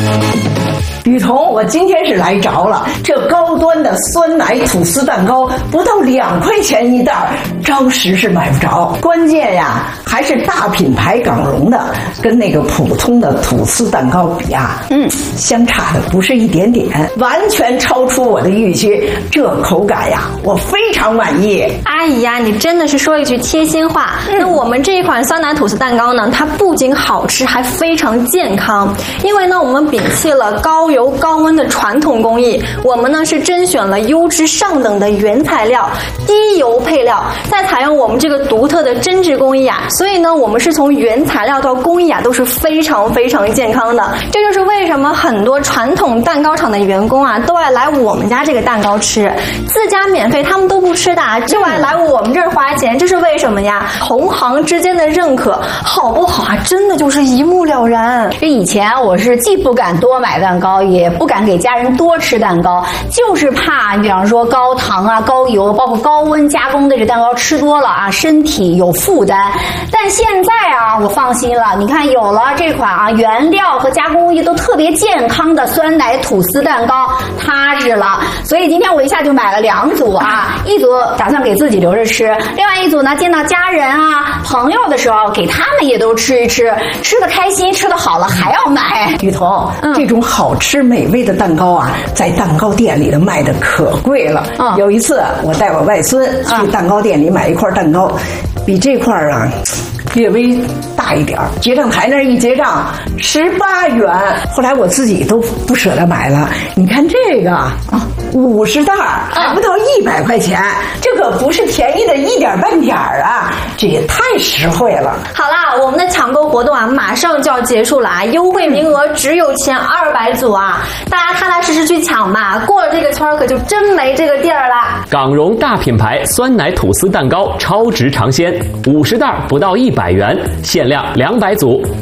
雨桐，我今天是来着了。这高端的酸奶吐司蛋糕不到2块钱一袋，着实是买不着。关键呀，还是大品牌港荣的，跟那个普通的吐司蛋糕比啊，相差的不是一点点，完全超出我的预期。这口感呀，我非常满意。 阿姨呀，你真的是说一句贴心话。那我们这一款酸奶吐司蛋糕呢，它不仅好吃，还非常健康。因为呢，我们摒弃了高油高温的传统工艺，我们呢是甄选了优质上等的原材料，低油配料，再采用我们这个独特的针织工艺啊，所以呢，我们是从原材料到工艺啊，都是非常非常健康的。这就是为什么很多传统蛋糕厂的员工啊，都爱来我们家这个蛋糕吃，自家免费他们都不吃的，就爱来我们这儿花钱，这是为什么呀？同行之间的认可，好不好啊？真的就是一目了然。 这以前我是既不敢多买蛋糕，也不敢给家人多吃蛋糕，就是怕比方说高糖啊、高油，包括高温加工的这蛋糕吃多了啊，身体有负担。但现在啊，我放心了，你看有了这款啊原料和加工工艺都特别健康的酸奶吐司蛋糕，踏实了。所以今天我一下就买了2组啊，一组打算给自己留着吃，另外一组呢见到家人啊、朋友的时候给他们也都吃一吃，吃得开心，吃得好了还要买。 雨桐，这种好吃美味的蛋糕啊，在蛋糕店里的卖的可贵了。有一次我带我外孙去蛋糕店里买一块蛋糕，比这块啊略微大一点，结账台那儿一结账18元，后来我自己都不舍得买了。你看这个啊，50袋还不到100块钱，这可不是便宜的一点半点啊，这也太实惠了。 好啦，我们的抢购活动啊，马上就要结束了啊，优惠名额只有前200组啊，大家踏踏实实去抢吧，过了这个圈可就真没这个地儿了。 港荣大品牌酸奶吐司蛋糕超值尝鲜，50袋不到100元，限量200组。